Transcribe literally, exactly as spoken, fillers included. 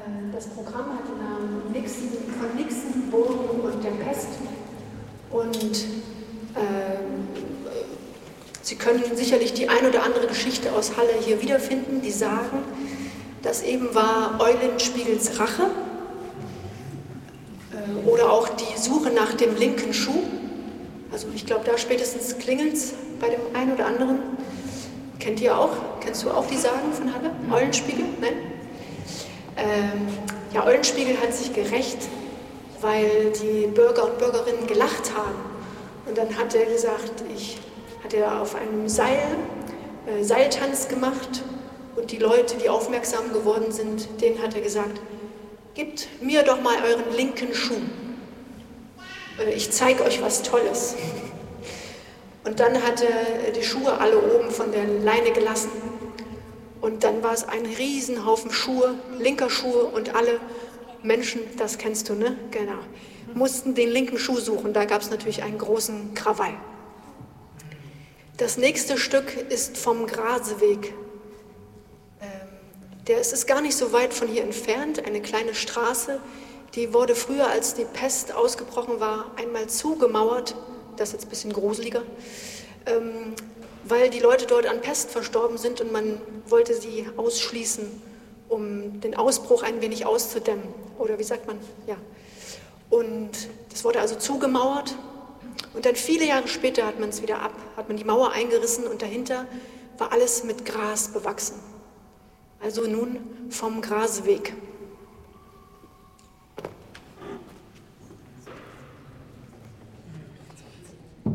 Das Programm hat den Namen Nixon, von Nixon, Bohrung und der Pest. Und äh, Sie können sicherlich die ein oder andere Geschichte aus Halle hier wiederfinden, die sagen, das eben war Eulenspiegels Rache äh, oder auch die Suche nach dem linken Schuh. Also ich glaube, da spätestens klingelt es bei dem einen oder anderen. Kennt ihr auch? Kennst du auch die Sagen von Halle? Eulenspiegel? Nein? Ähm, ja, Eulenspiegel hat sich gerächt, weil die Bürger und Bürgerinnen gelacht haben. Und dann hat er gesagt, ich hat er auf einem Seil äh, Seiltanz gemacht und die Leute, die aufmerksam geworden sind, denen hat er gesagt, gebt mir doch mal euren linken Schuh. Äh, ich zeige euch was Tolles. Und dann hat er die Schuhe alle oben von der Leine gelassen. Und dann war es ein Riesenhaufen Schuhe, linker Schuhe und alle Menschen, das kennst du, ne? Genau, mussten den linken Schuh suchen. Da gab es natürlich einen großen Krawall. Das nächste Stück ist vom Graseweg. Ähm, der ist, ist gar nicht so weit von hier entfernt, eine kleine Straße. Die wurde früher, als die Pest ausgebrochen war, einmal zugemauert. Das ist jetzt ein bisschen gruseliger. Ähm, weil die Leute dort an Pest verstorben sind und man wollte sie ausschließen, um den Ausbruch ein wenig auszudämmen. Oder wie sagt man? Ja. Und das wurde also zugemauert. Und dann viele Jahre später hat man es wieder ab, hat man die Mauer eingerissen und dahinter war alles mit Gras bewachsen. Also nun vom Graseweg.